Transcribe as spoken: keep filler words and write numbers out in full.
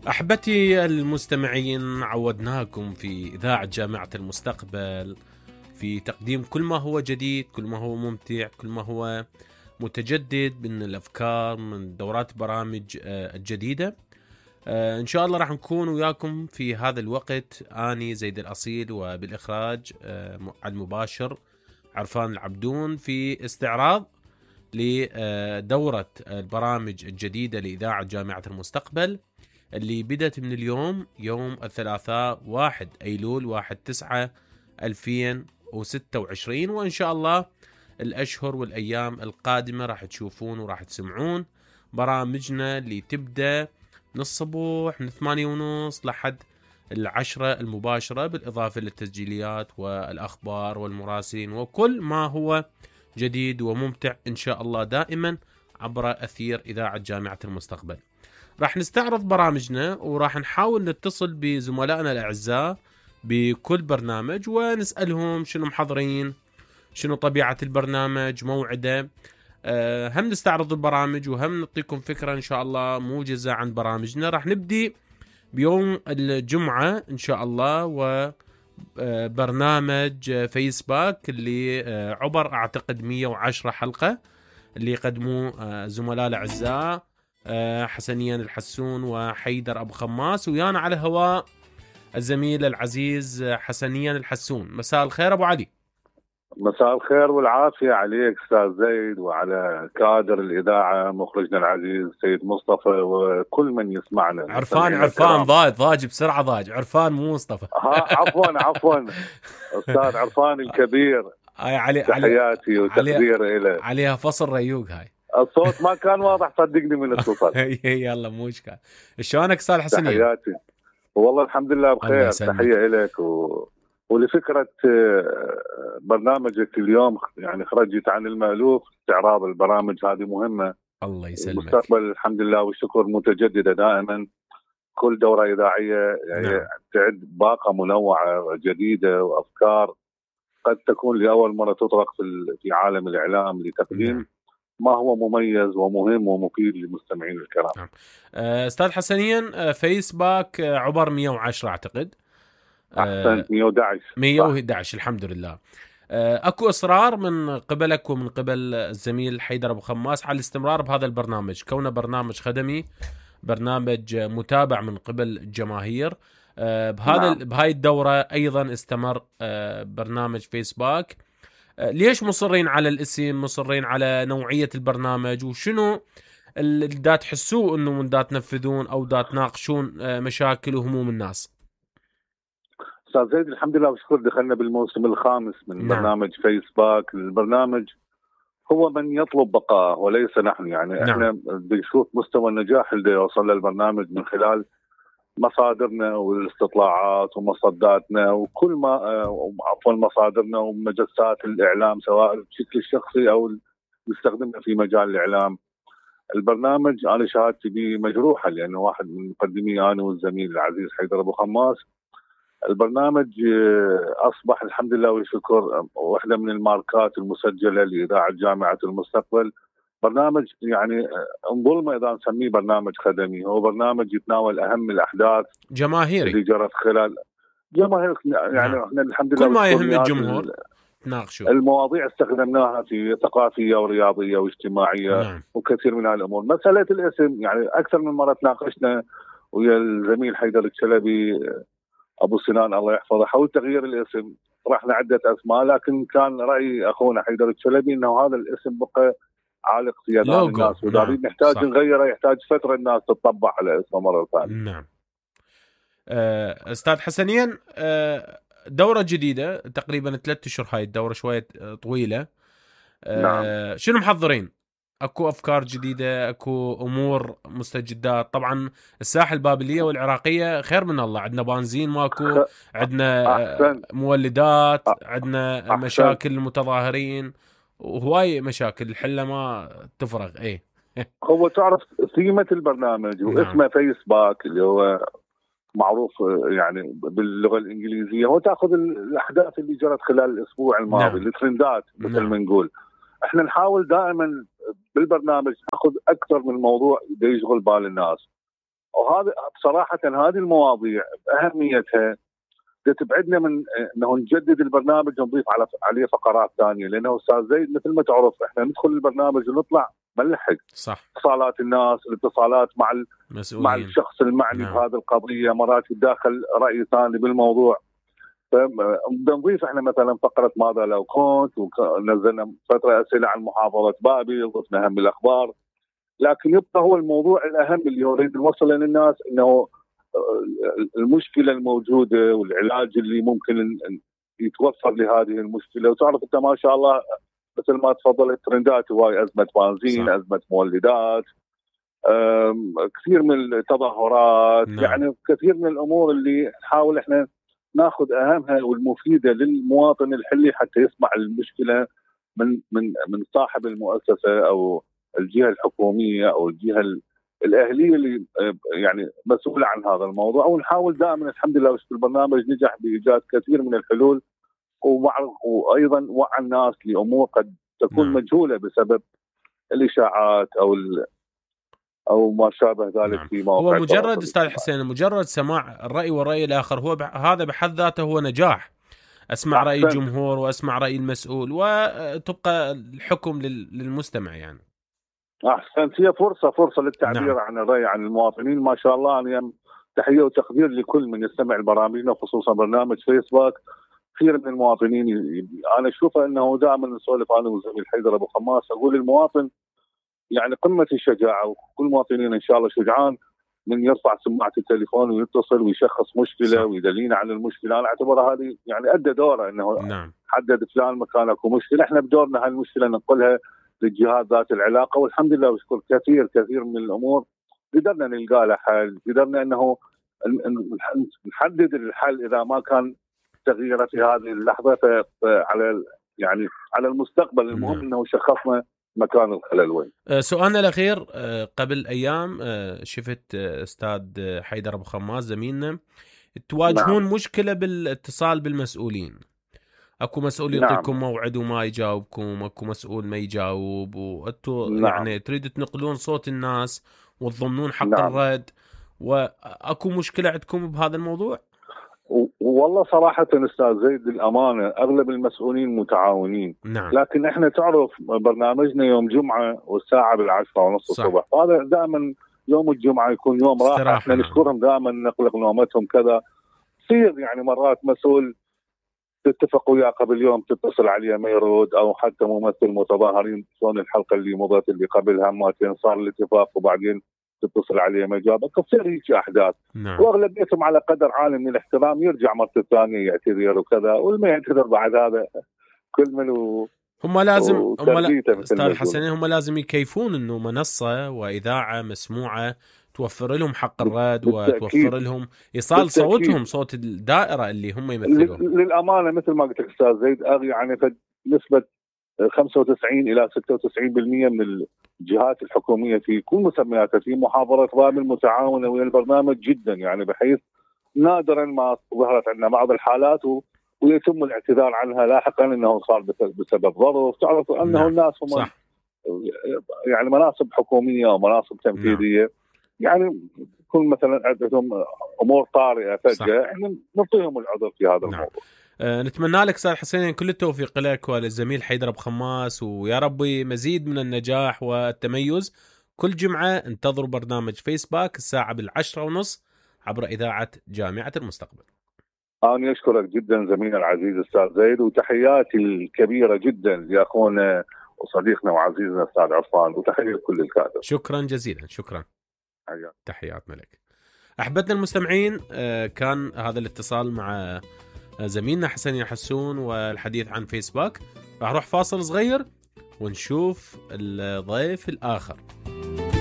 أحبتي المستمعين، عودناكم في إذاعة جامعة المستقبل في تقديم كل ما هو جديد، كل ما هو ممتع، كل ما هو متجدد من الأفكار، من دورات برامج الجديدة. إن شاء الله راح نكون وياكم في هذا الوقت، أني زيد الأصيل، وبالإخراج المباشر عرفان العبدون، في استعراض لدورة البرامج الجديدة لإذاعة جامعة المستقبل اللي بدأت من اليوم، يوم الثلاثاء واحد أيلول واحد تسعة ألفين وستة وعشرين، وإن شاء الله الأشهر والأيام القادمة راح تشوفون وراح تسمعون برامجنا اللي تبدأ من الصبح من ثمانية ونص لحد العشرة المباشرة، بالإضافة للتسجيليات والأخبار والمراسلين وكل ما هو جديد وممتع إن شاء الله دائما عبر أثير إذاعة جامعة المستقبل. راح نستعرض برامجنا وراح نحاول نتصل بزملائنا الأعزاء بكل برنامج ونسألهم شنو محضرين، شنو طبيعة البرنامج، موعده. أه هم نستعرض البرامج وهم نعطيكم فكرة إن شاء الله موجزة عن برامجنا. راح نبدي بيوم الجمعة إن شاء الله، وبرنامج فيسباك اللي عبر أعتقد مية وعشرة حلقة اللي يقدموه زملاء الأعزاء حسنيان الحسون وحيدر أبو خماس، ويانا على هواء الزميل العزيز حسنيان الحسون. مساء الخير أبو علي. مساء الخير والعافية عليك أستاذ زيد، وعلى كادر الإذاعة مخرجنا العزيز سيد مصطفى وكل من يسمعنا. عرفان عرفان ضاج ضاج بسرعة ضاج عرفان مو مصطفى. ها عفوا عفوا أستاذ عرفان الكبير، علي تحياتي وتقدير إليه. عليها فصل ريوق هاي. الصوت ما كان واضح صدقني من الاتصال. يلا مو مشكلة. شلونك استاذ حسنين؟ تحياتي والله الحمد لله بخير. تحية لك و... ولفكرة برنامجك اليوم، يعني خرجت عن المألوف. استعراض البرامج هذه مهمة. الله يسلمك. المستقبل الحمد لله والشكر متجددة دائما، كل دورة إذاعية يعني نعم. تعد باقة منوعة جديدة وأفكار قد تكون لأول مرة تطرق في عالم الإعلام لتقديم نعم. ما هو مميز ومهم ومفيد للمستمعين الكرام. نعم. أستاذ حسنين، فيسباك عبر مية وعشرة أعتقد. أحسنت، مية وأحد عشر مية وأحد عشر الحمد لله. أكو إصرار من قبلك ومن قبل الزميل حيدر أبو خماس على الاستمرار بهذا البرنامج، كونه برنامج خدمي، برنامج متابع من قبل الجماهير. بهذا نعم. بهاي الدورة أيضا استمر برنامج فيسباك. ليش مصرين على الاسم، مصرين على نوعية البرنامج، وشنو اللي دا تحسوه انه من دا تنفذون او دا تناقشون مشاكل وهموم الناس؟ استاذ زيد الحمد لله والشكر دخلنا بالموسم الخامس من نعم. برنامج فيسباك. البرنامج هو من يطلب بقاءه وليس نحن، يعني نعم. احنا بنشوف مستوى النجاح اللي يوصل للبرنامج من خلال مصادرنا والاستطلاعات ومصداتنا وكل ما عفوا مصادرنا ومجسات الإعلام سواء بشكل الشخصي أو نستخدمها في مجال الإعلام. البرنامج أنا شهادتي به مجروحة لأنه واحد من مقدمي أنا والزميل العزيز حيدر أبو خماس. البرنامج أصبح الحمد لله والشكر واحدة من الماركات المسجلة لإذاعة جامعة المستقبل. برنامج يعني انظلم إذا نسميه برنامج خدمي، هو برنامج يتناول أهم الأحداث جماهيري اللي جرت خلال جماهير، يعني نعم. احنا الحمد لله كل ما يهم الجمهور تناقشوا. المواضيع استخدمناها في ثقافية ورياضية واجتماعية نعم. وكثير من هالأمور. مسألة الاسم يعني أكثر من مرة تناقشنا ويا الزميل حيدر الشلبي أبو سنان الله يحفظه حول تغيير الاسم. رحنا عدة أسماء لكن كان رأي أخونا حيدر الشلبي أنه هذا الاسم بقى عالق في يدان الناس ودارين نعم. نحتاج صح. نغيره، يحتاج فترة الناس تطبع على اسمه مرة ثانية. نعم. أستاذ حسنين، دورة جديدة تقريبا ثلاثة أشهر، هاي الدورة شوية طويلة. نعم. شنو محضرين؟ أكو أفكار جديدة، أكو أمور مستجدات؟ طبعا الساحة البابلية والعراقية خير من الله، عندنا بنزين ماكو، عندنا أحسن. مولدات أحسن. عندنا مشاكل المتظاهرين وهواي مشاكل الحلة ما تفرغ. ايه هو تعرف قيمة البرنامج واسمه نعم. فيسباك اللي هو معروف يعني باللغة الإنجليزية، هو تأخذ الأحداث اللي جرت خلال الأسبوع الماضي نعم. الترندات مثل نعم. ما نقول. احنا نحاول دائما بالبرنامج ناخذ أكثر من موضوع يشغل بال الناس. وهذا بصراحه هذه المواضيع باهميتها تبعدنا من انه نجدد البرنامج ونضيف على عليه فقرات ثانيه، لانه استاذ زيد مثل ما تعرف احنا ندخل البرنامج ونطلع ما نلحق صح اتصالات الناس، الاتصالات مع مسؤولين. مع الشخص المعني نعم. بهذه القضيه، مرات يتداخل راي ثاني بالموضوع. فبنضيف احنا مثلا فقره ماذا لو كنت، ونزلنا فتره اسئله عن محافظه بابل، ضفنا هم الاخبار، لكن يبقى هو الموضوع الاهم اللي يريد نوصله للناس انه المشكله الموجوده والعلاج اللي ممكن يتوفر لهذه المشكله. وتعرف انت ما شاء الله مثل ما تفضلت ترندات هواي، ازمه بنزين، صح. ازمه مولدات، كثير من التظاهرات، نعم. يعني كثير من الامور اللي نحاول احنا ناخذ اهمها والمفيده للمواطن الحلي حتى يسمع المشكله من من من صاحب المؤسسه او الجهه الحكوميه او الجهه الاهليه اللي يعني مسؤوله عن هذا الموضوع. ونحاول دائما الحمد لله البرنامج نجح بايجاد كثير من الحلول، وايضا وعي الناس لامور قد تكون نعم. مجهوله بسبب الاشاعات او او ما شابه ذلك. نعم. في مواقع هو مجرد استاذ حسين مجرد سماع الراي والراي الاخر هو بح... هذا بحد ذاته هو نجاح. اسمع أحسن. راي الجمهور واسمع راي المسؤول وتبقى الحكم لل... للمستمع يعني. احسنت، هي فرصه فرصه للتعبير نعم. عن الراي عن المواطنين. ما شاء الله انا تحيه وتقدير لكل من يستمع لبرامجنا، خصوصا برنامج فيسبوك. كثير من المواطنين ي... انا اشوفه انه دائما نسولف انا وزميل حيدر ابو خماس، اقول المواطن يعني قمه الشجاعه، وكل مواطنين ان شاء الله شجعان من يرفع سماعه التليفون ويتصل ويشخص مشكله ويدلينا عن المشكله. انا اعتبرها هذه يعني ادى دوره انه نعم. حدد فلان مكان اكو مشكله، احنا بدورنا هالمشكله ننقلها للجهات ذات العلاقه، والحمد لله وشكر كثير كثير من الامور قدرنا نلقى لها حل، قدرنا انه نحدد الحل اذا ما كان تغييره في هذه اللحظه على يعني على المستقبل. المهم نعم. انه شخصنا مكان الخلل وين. سؤالنا الأخير، قبل أيام شفت أستاذ حيدر أبو خماس زميلنا تواجهون نعم. مشكلة بالاتصال بالمسؤولين، أكو مسؤول يعطيكم نعم. موعد وما يجاوبكم، أكو مسؤول ما يجاوب، وأنتوا نعم. يعني تريدوا تنقلون صوت الناس وتضمنون حق نعم. الرد، وأكو مشكلة عندكم بهذا الموضوع؟ والله صراحة أستاذ زيد للأمانة أغلب المسؤولين متعاونين نعم. لكن إحنا تعرف برنامجنا يوم جمعة والساعة بالعشرة ونص الصبح، هذا دائما يوم الجمعة يكون يوم راحة، إحنا نشكرهم دائما نقلق نومتهم كذا. تصير يعني مرات مسؤول تتفق وياه قبل يوم تتصل عليه ما يرد، أو حتى ممثل متظاهرين شلون الحلقة اللي مضت اللي قبلها مرتين صار الاتفاق وبعدين تتصل عليه ما يجاوبك، تصير هيك احداث. نعم. واغلبيتهم على قدر عالي من الاحترام يرجع مرة ثانية يعتذر وكذا، والما يعتذر بعد هذا كل من و... هم لازم هم لا... استاذ حسنين هم لازم يكيفون انه منصة واذاعة مسموعة توفر لهم حق الرد وتوفر لهم ايصال بالتأكيد. صوتهم صوت الدائرة اللي هم يمثلون. للامانة مثل ما قلت لك استاذ زيد يعني نسبة خمسة وتسعين إلى ستة وتسعين بالمئة من الجهات الحكومية في كل مسمياتها في محافظة بابل متعاونة ويا البرنامج جدا، يعني بحيث نادرا ما ظهرت عندنا بعض الحالات و... ويتم الاعتذار عنها لاحقا انه صار بسبب ظرف. تعرف انه نعم. الناس هم صح. يعني مناصب حكومية ومناصب تنفيذية نعم. يعني يكون مثلا عندهم امور طارئة فجأة يعني نعطيهم العذر في هذا نعم. الموضوع. أه نتمنى لك استاذ حسين كل التوفيق لك وللزميل حيدر أبو خماس، ويا ربي مزيد من النجاح والتميز. كل جمعة انتظروا برنامج فيسبوك الساعة بالعشرة ونص عبر إذاعة جامعة المستقبل. أنا أشكرك جدا زميلنا العزيز أستاذ زيد، وتحياتي الكبيرة جدا لأخونا وصديقنا وعزيزنا أستاذ عرفان، وتحية لكل الكادر. شكرا جزيلا. شكرا. حياتي. تحيات ملك. أحبتنا المستمعين، كان هذا الاتصال مع زميلنا حسين حسون والحديث عن فيسبوك. راح نروح فاصل صغير ونشوف الضيف الآخر.